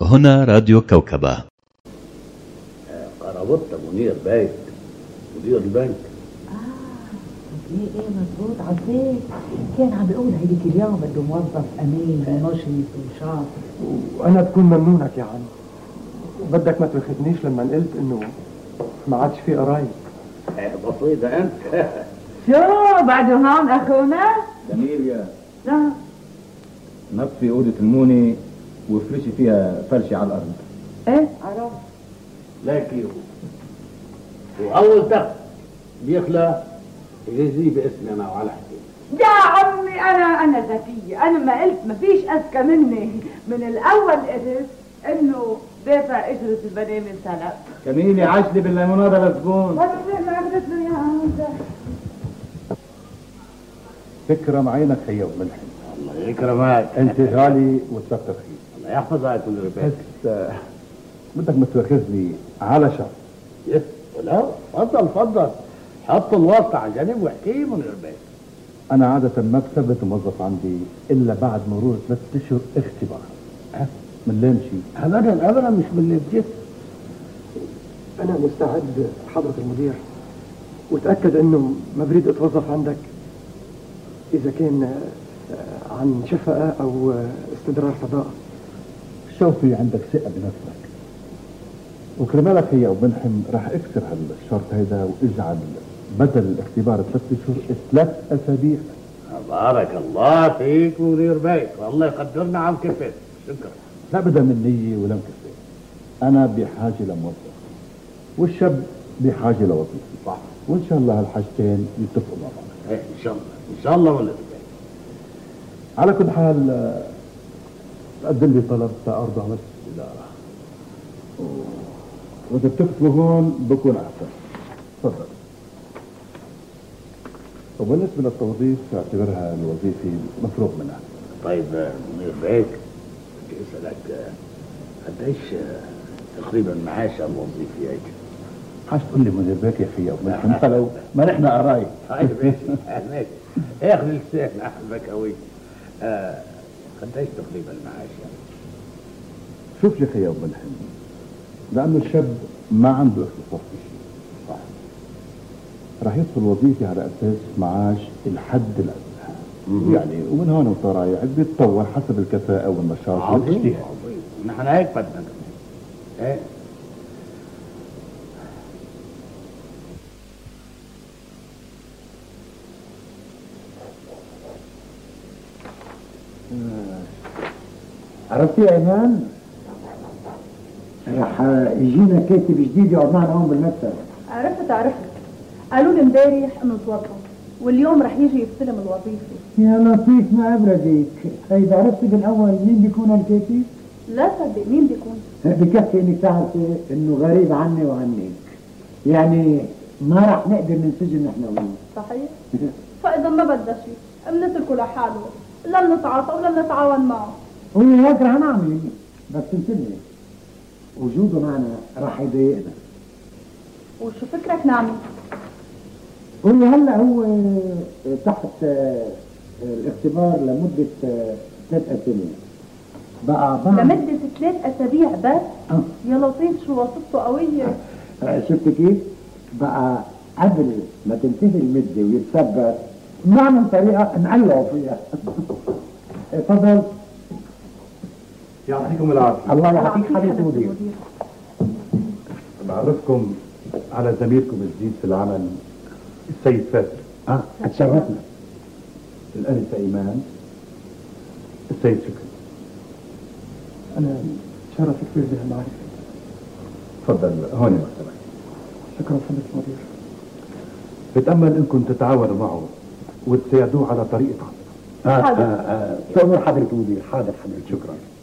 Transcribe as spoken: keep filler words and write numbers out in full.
هنا راديو كوكبة. قرابطة منير بايت مدير البنك. اه ايه ايه مظبوط عزيز. كان عم بيقول هيديك اليوم بده موظف امين ونشيط وشاطر، وانا بكون ممنونك يا عم. بدك ما تاخذنيش لما قلت انه ما عادش في قرايب. بسيطة انت. شو بعده هون اخونا؟ جميل يا لا نطفي أوضة الموني وفرشي فيها فرشة على الأرض. ايه عرفت. لا كيف واول تخت بيخلى يجزيه باسمي انا وعلى حكي. يا عمي انا انا ذكيه، انا ما قلت ما فيش اذكى مني. من الاول قلت انه دافع اجره البني من سلف. جميل يا عشلي بالليمونادة للزبون. ما اخذت له اياها. فكرة معينك هي وملحم. الله يكرمك. انت غالي وتكتر خير. الله يحفظك كل رفاقك. بس بدك ما تواخذني على شرط. يس لا تفضل تفضل، حط الواسطة على جنب واحكي من رفاقك. انا عادة ما بثبت موظف عندي الا بعد مرور ثلاث اشهر اختبار. ها من لين شيء؟ ابدا ابدا مش باللي بجد. انا مستعد حضرة المدير، وتأكد انه ما بريد اتوظف عندك اذا كان عن شفقة او استدرار صداقة. شوفي عندك ثقة بنفسك، وكرمالك هي وبنحم راح اكسر هالشرط هيدا واجعل بدل الاختبار ثلاث اشهر ثلاث اسابيع. بارك الله فيك ودير بيك، والله يقدرنا عم كفت. شكرا. لا بدا من نية ولا مكسر. انا بحاجة لموظف والشاب بحاجة لوظيفة، صح؟ وان شاء الله هالحاجتين يتفقوا مع بعض. ايه ان شاء الله ان شاء الله. ولا تبقى على كل حال تقدم لي طلب سأرضى بس الإدارة، وإذا بتكتبوا هون بكون أحسن. تفضل. وبالنسبة للتوظيف اعتبرها الوظيفة مفروغ منها. طيب منير بيك بدي اسالك قديش تقريبا معاش الوظيفه هيك؟ حاش تقول لي مدير بيك يا خيي ومنحم لو ما نحن قرايب. طيب ماشي ماشي اخذ لسان احبك قوي. آه قديش تقريبا معاش يعني؟ شوف لي خيي ومنحم، لأنه الشاب ما عنده اختصاص في شيء، صح؟ راح يدخل وظيفة على أساس معاش الحد الأدنى، يعني ومن هون وطرايح بيتطور حسب الكفاءة والنشاط والاجتهاد. نحن هيك بدنا ايه. عرفتي يا ايمان؟ رح يجينا كاتب جديد يقعد معنا هون بالمكتب. عرفت عرفت، قالوا لي امبارح انه توظف واليوم رح يجي يستلم الوظيفه. يا لطيف ما ابردك. طيب عرفتي بالاول مين بيكون الكاتب؟ لا صدق مين بيكون؟ بكفي انك تعرفي انه غريب عني وعنك، يعني ما رح نقدر ننسجم نحن وياه. صحيح؟ فاذا ما بدها شيء بنتركه لحاله، لا بنتعاطى ولا بنتعاون معه. وهيك رح نعمل، بس انتبهي وجوده معنا رح يضايقنا. وشو فكرك نعمل؟ قولي هلا هو تحت الاختبار لمدة ثلاث أسابيع. بقى بعد لمدة ثلاث أسابيع بس؟ أه. يا لطيف شو وصفته قوية. شفت كيف؟ بقى قبل ما تنتهي المدة ويتثبت نعمل طريقة نقلعه فيها. تفضل. يعطيكم العافية. الله يعطيك حضرة المدير. بعرفكم على زميلكم الجديد في العمل السيد فاتن. اه اتشرفنا. الأنسة إيمان، السيد شكري. انا شرف كبير بهالمعرفة. تفضل هون مكتبك. شكرا حضرة المدير. بتأمل انكم تتعاونوا معه وتساعدوه على طريقة عمله. اه اه اه تأمر حضرة المدير. حاضر حضرة. شكرا.